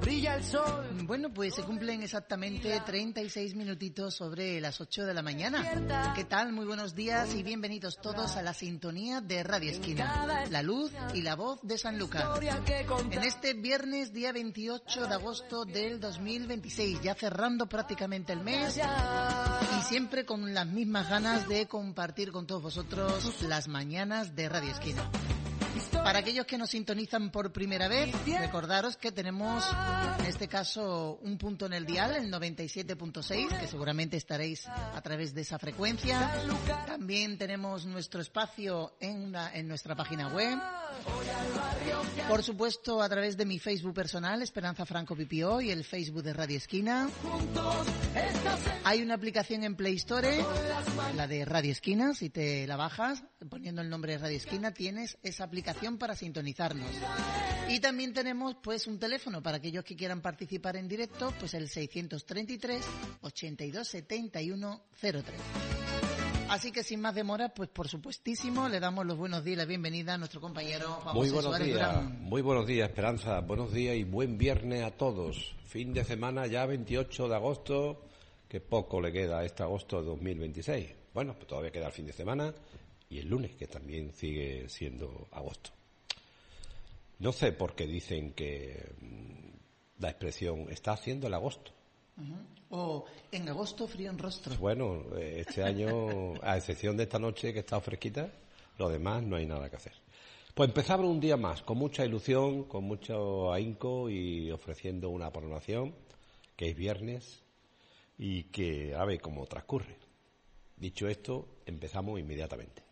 brilla el sol. Bueno, pues se cumplen exactamente 36 minutitos sobre las 8 de la mañana. ¿Qué tal? Muy buenos días y bienvenidos todos a la sintonía de Radio Esquina, la luz y la voz de Sanlúcar. En este viernes, día 28 de agosto del 2026, ya cerrando prácticamente el mes y siempre con las mismas ganas de compartir con todos vosotros las mañanas de Radio Esquina. Para aquellos que nos sintonizan por primera vez, recordaros que tenemos, en este caso, un punto en el dial, el 97.6, que seguramente estaréis a través de esa frecuencia. También tenemos nuestro espacio en nuestra página web. Por supuesto, a través de mi Facebook personal, Esperanza Franco Pipio, y el Facebook de Radio Esquina. Hay una aplicación en Play Store, la de Radio Esquina. Si te la bajas, poniendo el nombre de Radio Esquina, tienes esa aplicación para sintonizarnos. Y también tenemos pues un teléfono para aquellos que quieran participar en directo, pues el 633 82 71 03. Así que sin más demora, pues por supuestísimo le damos los buenos días y la bienvenida a nuestro compañero Juan José Suárez Durán. Muy buenos días, Esperanza. Buenos días y buen viernes a todos. Fin de semana ya 28 de agosto, que poco le queda a este agosto de 2026. Bueno, pues todavía queda el fin de semana y el lunes, que también sigue siendo agosto. No sé por qué dicen que la expresión está haciendo el agosto. O en agosto frío en rostro. Bueno, este año, a excepción de esta noche que está fresquita, lo demás no hay nada que hacer. Pues empezamos un día más, con mucha ilusión, con mucho ahínco y ofreciendo una programación que es viernes y que a ver cómo transcurre. Dicho esto, empezamos inmediatamente.